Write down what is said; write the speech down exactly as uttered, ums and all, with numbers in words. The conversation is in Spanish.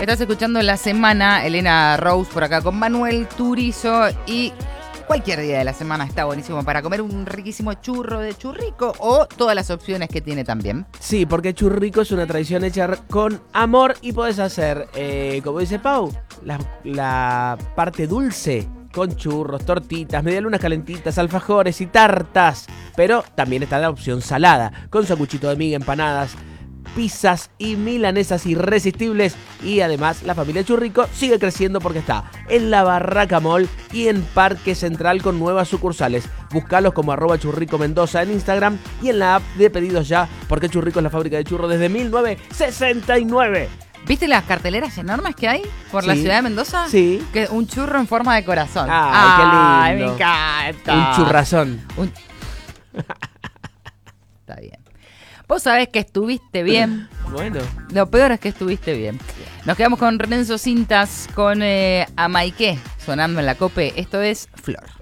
Estás escuchando La Semana, Elena Rose por acá con Manuel Turizo y cualquier día de la semana está buenísimo para comer un riquísimo churro de churrico o todas las opciones que tiene también. Sí, porque churrico es una tradición hecha con amor y podés hacer, eh, como dice Pau, la, la parte dulce con churros, tortitas, medialunas calentitas, alfajores y tartas. Pero también está la opción salada, con sanguchito de miga, empanadas, pizzas y milanesas irresistibles. Y además la familia Churrico sigue creciendo porque está en la Barraca Mall y en Parque Central con nuevas sucursales. Búscalos como arroba Churrico Mendoza en Instagram y en la app de Pedidos Ya, porque Churrico es la fábrica de churros desde mil novecientos sesenta y nueve. ¿Viste las carteleras enormes que hay por Sí. la ciudad de Mendoza? Sí. Que un churro en forma de corazón. Ay, qué lindo. Ay, me encanta. Un churrazón. Un- Está bien. Vos sabés que estuviste bien. Bueno. Lo peor es que estuviste bien. Nos quedamos con Renzo Cintas, con eh, Amaiké, sonando en la Cope. Esto es Flor.